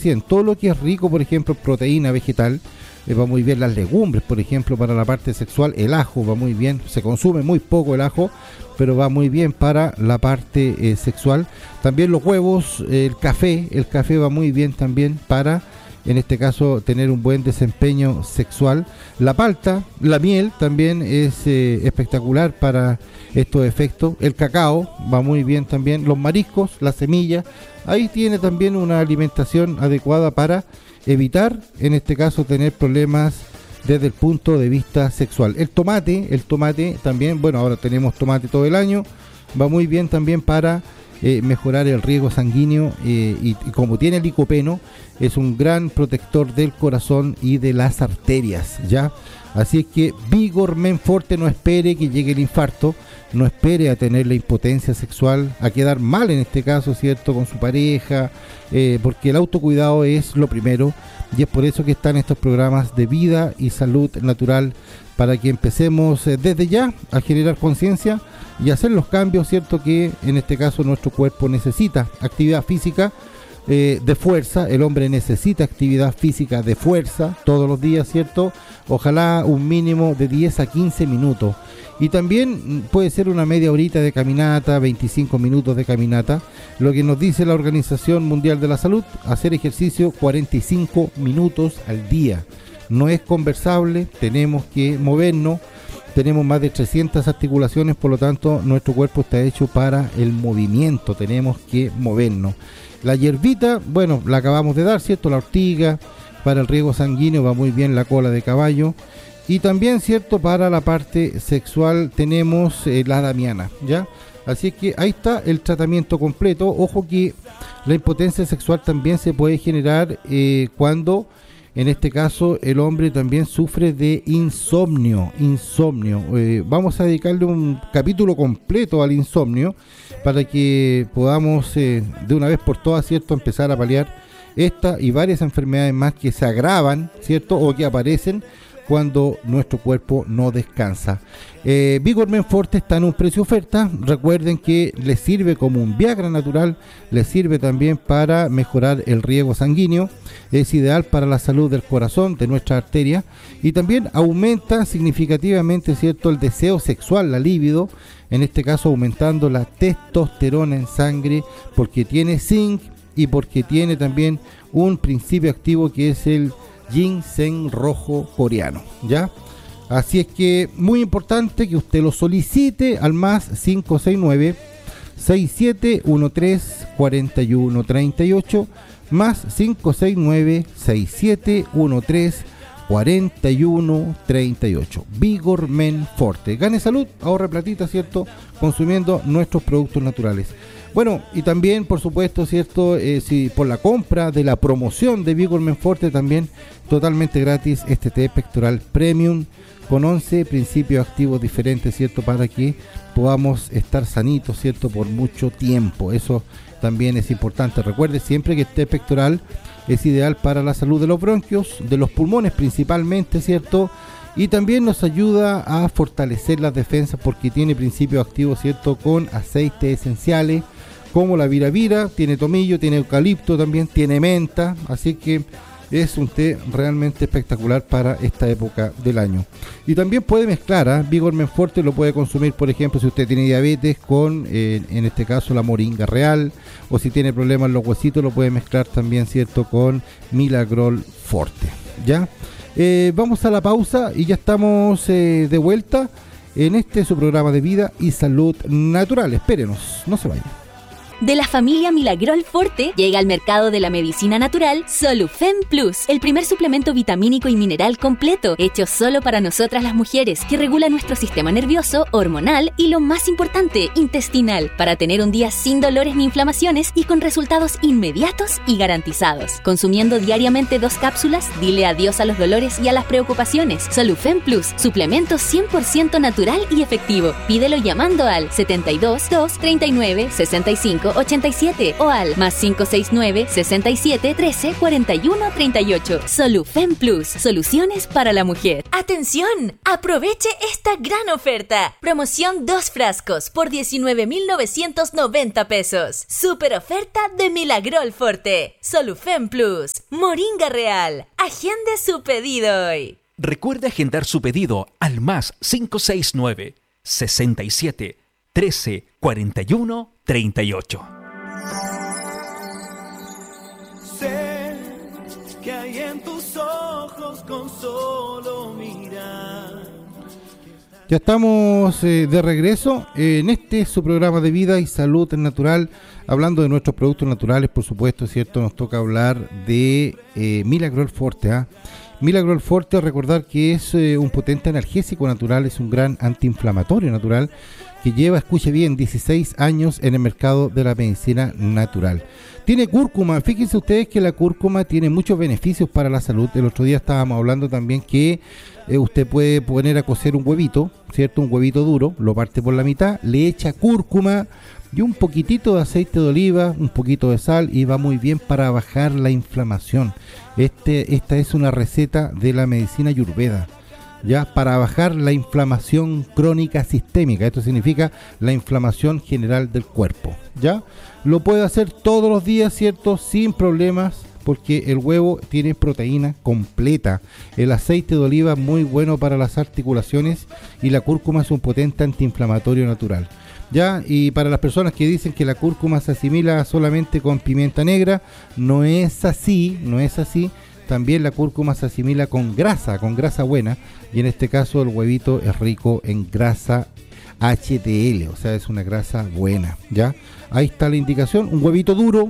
100%. Todo lo que es rico, por ejemplo, proteína vegetal, va muy bien. Las legumbres, por ejemplo, para la parte sexual. El ajo va muy bien. Se consume muy poco el ajo, pero va muy bien para la parte sexual. También los huevos, el café va muy bien también para, en este caso, tener un buen desempeño sexual. La palta, la miel también es espectacular para estos efectos. El cacao va muy bien también. Los mariscos, las semillas, ahí tiene también una alimentación adecuada para evitar, en este caso, tener problemas desde el punto de vista sexual. El tomate también, bueno, ahora tenemos tomate todo el año, va muy bien también para mejorar el riego sanguíneo y como tiene licopeno, es un gran protector del corazón y de las arterias, ¿ya? Así es que Vigor Men Forte, no espere que llegue el infarto, no espere a tener la impotencia sexual, a quedar mal en este caso, ¿cierto?, con su pareja, porque el autocuidado es lo primero, y es por eso que están estos programas de vida y salud natural, para que empecemos desde ya a generar conciencia y hacer los cambios, ¿cierto?, que en este caso nuestro cuerpo necesita. Actividad física de fuerza, el hombre necesita actividad física de fuerza todos los días, ¿cierto? Ojalá un mínimo de 10 a 15 minutos. Y también puede ser una media horita de caminata, 25 minutos de caminata. Lo que nos dice la Organización Mundial de la Salud, hacer ejercicio 45 minutos al día. No es conversable, tenemos que movernos. Tenemos más de 300 articulaciones, por lo tanto nuestro cuerpo está hecho para el movimiento, tenemos que movernos. La hierbita, bueno, la acabamos de dar, ¿cierto? La ortiga, para el riego sanguíneo va muy bien la cola de caballo. Y también, ¿cierto?, para la parte sexual tenemos la damiana, ¿ya? Así es que ahí está el tratamiento completo. Ojo que la impotencia sexual también se puede generar cuando, en este caso, el hombre también sufre de insomnio. Vamos a dedicarle un capítulo completo al insomnio para que podamos de una vez por todas, ¿cierto?, empezar a paliar esta y varias enfermedades más que se agravan, ¿cierto?, o que aparecen cuando nuestro cuerpo no descansa. Vigor Men Forte está en un precio oferta. Recuerden que les sirve como un Viagra natural, les sirve también para mejorar el riego sanguíneo, es ideal para la salud del corazón, de nuestra arteria, y también aumenta significativamente, ¿cierto?, el deseo sexual, la libido, en este caso aumentando la testosterona en sangre, porque tiene zinc y porque tiene también un principio activo que es el ginseng rojo coreano, ¿ya? Así es que muy importante que usted lo solicite al más 569-6713-4138, más 569-6713-4138. Vigor Men Forte. Gane salud, ahorre platita, ¿cierto?, consumiendo nuestros productos naturales. Bueno, y también, por supuesto, ¿cierto?, si por la compra de la promoción de Vigor Men Forte, también totalmente gratis este té pectoral premium con 11 principios activos diferentes, ¿cierto?, para que podamos estar sanitos, ¿cierto?, por mucho tiempo. Eso también es importante. Recuerde siempre que el té pectoral es ideal para la salud de los bronquios, de los pulmones principalmente, ¿cierto?, y también nos ayuda a fortalecer las defensas porque tiene principios activos, ¿cierto?, con aceites esenciales como la viravira, tiene tomillo, tiene eucalipto también, tiene menta, así que es un té realmente espectacular para esta época del año. Y también puede mezclar, Vigor Men Forte lo puede consumir, por ejemplo, si usted tiene diabetes con, en este caso, la moringa real, o si tiene problemas en los huesitos, lo puede mezclar también, ¿cierto?, con Milagrol Forte, ¿ya? Vamos a la pausa y ya estamos de vuelta en su programa de vida y salud natural. Espérenos, no se vayan. De la familia Milagrol Forte llega al mercado de la medicina natural Solufen Plus, el primer suplemento vitamínico y mineral completo, hecho solo para nosotras las mujeres, que regula nuestro sistema nervioso, hormonal y, lo más importante, intestinal, para tener un día sin dolores ni inflamaciones y con resultados inmediatos y garantizados. Consumiendo diariamente 2 cápsulas, dile adiós a los dolores y a las preocupaciones. Solufen Plus, suplemento 100% natural y efectivo. Pídelo llamando al 72 239 65 8587 o al +569 67 13 41 38. Solufem Plus, soluciones para la mujer. ¡Atención! Aproveche esta gran oferta. Promoción 2 frascos por 19.990 pesos. Super oferta de Milagrol Forte. Solufem Plus, Moringa Real. Agende su pedido hoy. Recuerde agendar su pedido al +569 67 13 41 38. Sé que hay en tus ojos con solo mirar. Ya estamos de regreso en su programa de vida y salud natural, hablando de nuestros productos naturales, por supuesto, ¿cierto? Nos toca hablar de Milagrol Forte. Milagrol Forte, recordar que es un potente analgésico natural, es un gran antiinflamatorio natural que lleva, escuche bien, 16 años en el mercado de la medicina natural. Tiene cúrcuma, fíjense ustedes que la cúrcuma tiene muchos beneficios para la salud. El otro día estábamos hablando también que usted puede poner a cocer un huevito, ¿cierto? Un huevito duro, lo parte por la mitad, le echa cúrcuma y un poquitito de aceite de oliva, un poquito de sal y va muy bien para bajar la inflamación. Esta es una receta de la medicina Ayurveda, ya, para bajar la inflamación crónica sistémica. Esto significa la inflamación general del cuerpo, ya. Lo puede hacer todos los días, ¿cierto? Sin problemas, porque el huevo tiene proteína completa. El aceite de oliva muy bueno para las articulaciones y la cúrcuma es un potente antiinflamatorio natural. Ya, y para las personas que dicen que la cúrcuma se asimila solamente con pimienta negra, no es así. También la cúrcuma se asimila con grasa buena, y en este caso el huevito es rico en grasa HDL, o sea, es una grasa buena, ¿ya? Ahí está la indicación. Un huevito duro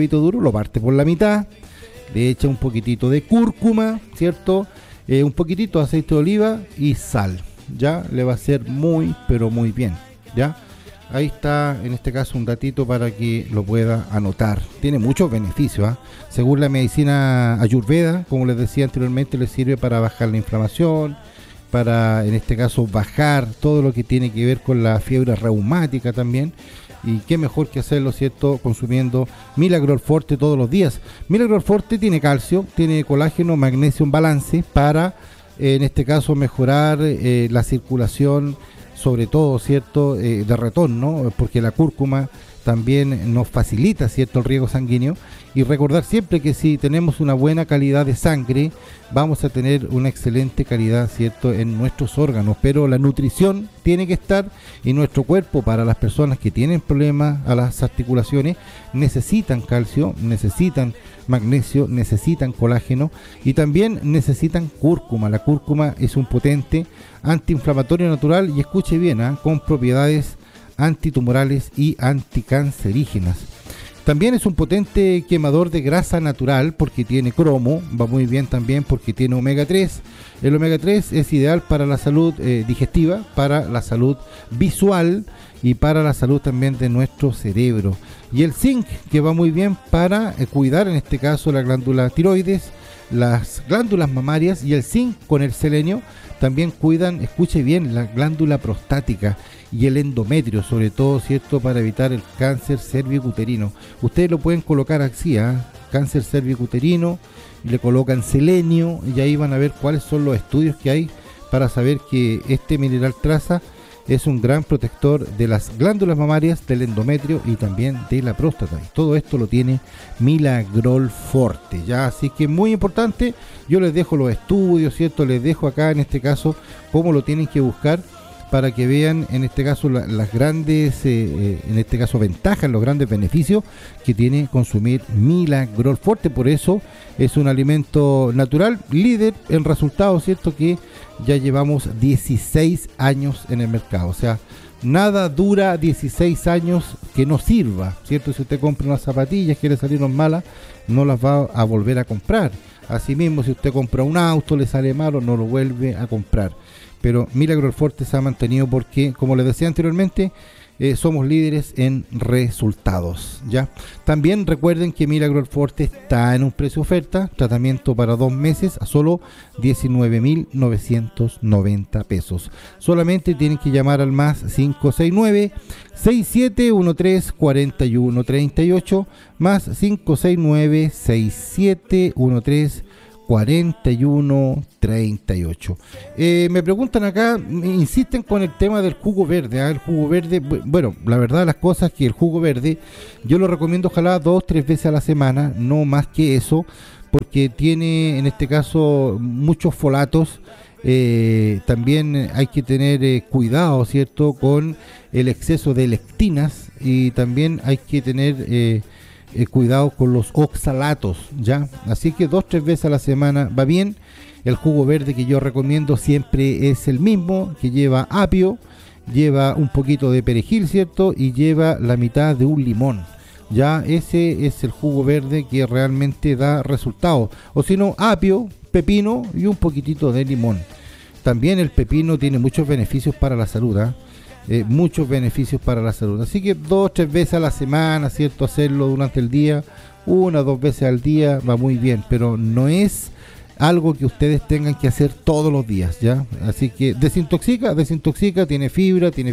lo parte por la mitad, le echa un poquitito de cúrcuma, ¿cierto? Un poquitito de aceite de oliva y sal, ¿ya? Le va a hacer muy, pero muy bien, ¿ya? Ahí está, en este caso, un datito para que lo pueda anotar. Tiene muchos beneficios, Según la medicina Ayurveda, como les decía anteriormente, le sirve para bajar la inflamación, para, en este caso, bajar todo lo que tiene que ver con la fiebre reumática también. Y qué mejor que hacerlo, ¿cierto?, consumiendo Milagrol Forte todos los días. Milagrol Forte tiene calcio, tiene colágeno, magnesio en balance para, en este caso, mejorar la circulación, sobre todo, ¿cierto?, de retorno, porque la cúrcuma también nos facilita, ¿cierto?, el riego sanguíneo. Y recordar siempre que si tenemos una buena calidad de sangre, vamos a tener una excelente calidad, ¿cierto?, en nuestros órganos. Pero la nutrición tiene que estar, y nuestro cuerpo, para las personas que tienen problemas a las articulaciones, necesitan calcio, necesitan magnesio, necesitan colágeno y también necesitan cúrcuma. La cúrcuma es un potente antiinflamatorio natural y, escuche bien, con propiedades antitumorales y anticancerígenas. También es un potente quemador de grasa natural porque tiene cromo, va muy bien también porque tiene omega 3. El omega 3 es ideal para la salud digestiva, para la salud visual y para la salud también de nuestro cerebro. Y el zinc, que va muy bien para cuidar, en este caso, la glándula tiroides, las glándulas mamarias, y el zinc con el selenio también cuidan, escuche bien, la glándula prostática y el endometrio, sobre todo, ¿cierto?, para evitar el cáncer cervicuterino. Ustedes lo pueden colocar así, cáncer cervicuterino, y le colocan selenio, y ahí van a ver cuáles son los estudios que hay para saber que este mineral traza es un gran protector de las glándulas mamarias, del endometrio y también de la próstata. Y todo esto lo tiene Milagrol Forte, ¿ya? Así que muy importante. Yo les dejo los estudios, ¿cierto? Les dejo acá, en este caso, cómo lo tienen que buscar para que vean, en este caso, las grandes, en este caso, ventajas, los grandes beneficios que tiene consumir Milagrol Forte. Por eso es un alimento natural, líder en resultados, ¿cierto?, que ya llevamos 16 años en el mercado. O sea, nada dura 16 años que no sirva, ¿cierto? Si usted compra unas zapatillas, quiere salirnos malas, no las va a volver a comprar. Asimismo, si usted compra un auto, le sale malo, no lo vuelve a comprar. Pero Milagrol Forte se ha mantenido porque, como les decía anteriormente, somos líderes en resultados, ¿ya? También recuerden que Milagro Forte está en un precio oferta, tratamiento para 2 meses a solo 19.990 pesos. Solamente tienen que llamar al más 569-6713-4138, más 569-6713-4138. Me preguntan acá, insisten con el tema del jugo verde. El jugo verde, bueno, la verdad de las cosas es que el jugo verde yo lo recomiendo ojalá 2-3 veces a la semana, no más que eso, porque tiene en este caso muchos folatos. También hay que tener cuidado, ¿cierto?, con el exceso de lectinas, y también hay que tener cuidado con los oxalatos, ¿ya? Así que 2-3 veces a la semana va bien. El jugo verde que yo recomiendo siempre es el mismo, que lleva apio, lleva un poquito de perejil, ¿cierto?, y lleva la mitad de un limón. Ya ese es el jugo verde que realmente da resultados. O si no, apio, pepino y un poquitito de limón. También el pepino tiene muchos beneficios para la salud, muchos beneficios para la salud. Así que 2-3 veces a la semana, ¿cierto?, hacerlo durante el día, 1 o 2 veces al día va muy bien, pero no es algo que ustedes tengan que hacer todos los días, ¿ya? Así que desintoxica, tiene fibra, tiene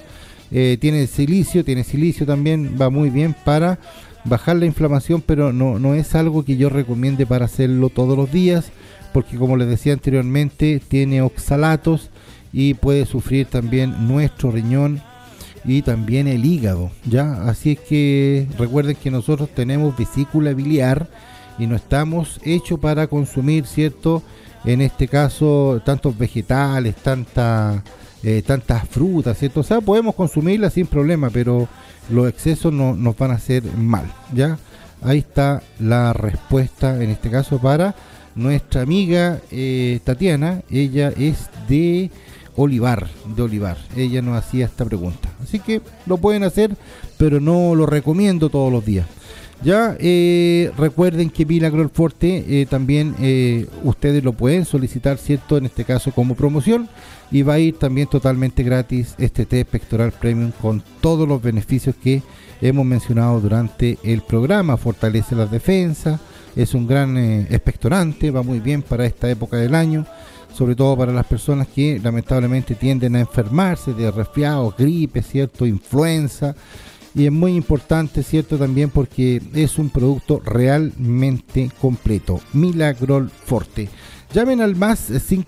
silicio también, va muy bien para bajar la inflamación, pero no es algo que yo recomiende para hacerlo todos los días, porque como les decía anteriormente, tiene oxalatos y puede sufrir también nuestro riñón y también el hígado, ¿ya? Así es que recuerden que nosotros tenemos vesícula biliar y no estamos hechos para consumir, ¿cierto?, en este caso tantos vegetales, tantas frutas, ¿cierto? O sea, podemos consumirlas sin problema, pero los excesos nos van a hacer mal, ¿ya? Ahí está la respuesta en este caso para nuestra amiga Tatiana. Ella es de Olivar. Ella nos hacía esta pregunta, así que lo pueden hacer, pero no lo recomiendo todos los días. Ya recuerden que Milagro Forte también ustedes lo pueden solicitar, ¿cierto?, en este caso como promoción, y va a ir también totalmente gratis este té pectoral premium con todos los beneficios que hemos mencionado durante el programa. Fortalece las defensas, es un gran expectorante, va muy bien para esta época del año, sobre todo para las personas que lamentablemente tienden a enfermarse de resfriado, gripe, ¿cierto?, influenza. Y es muy importante, ¿cierto?, también porque es un producto realmente completo. Milagro Forte. Llamen al más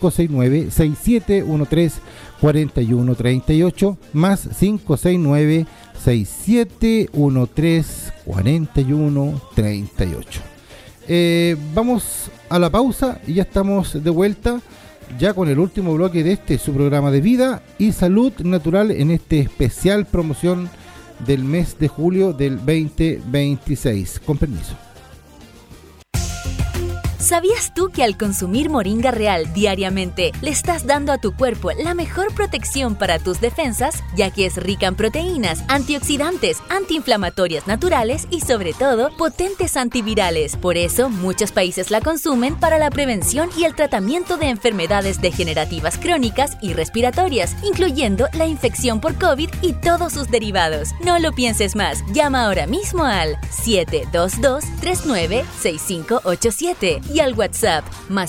569-6713-4138, más 569-6713-4138. Vamos a la pausa y ya estamos de vuelta, ya con el último bloque de su programa de vida y salud natural en este especial promoción del mes de julio del 2026. Con permiso. ¿Sabías tú que al consumir Moringa Real diariamente le estás dando a tu cuerpo la mejor protección para tus defensas, ya que es rica en proteínas, antioxidantes, antiinflamatorias naturales y sobre todo potentes antivirales? Por eso muchos países la consumen para la prevención y el tratamiento de enfermedades degenerativas crónicas y respiratorias, incluyendo la infección por COVID y todos sus derivados. No lo pienses más, llama ahora mismo al 722-396587 y al WhatsApp más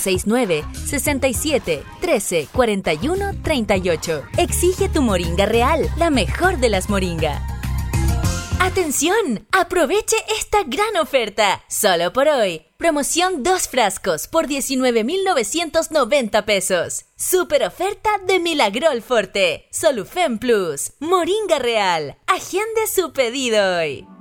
569-6713-4138. Exige tu Moringa Real, la mejor de las moringa. ¡Atención! ¡Aproveche esta gran oferta! Solo por hoy. Promoción 2 frascos por 19.990 pesos. Super oferta de Milagro Forte. Solufen Plus. Moringa Real. Agende su pedido hoy.